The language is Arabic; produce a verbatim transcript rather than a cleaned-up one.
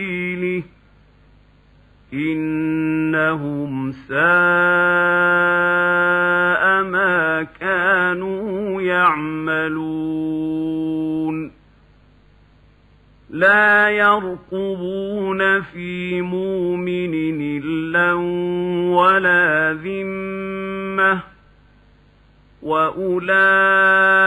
سبيله إنهم ساء ما كانوا يعملون لا يرقبون في مؤمن إلا ولا ذمة وأولئك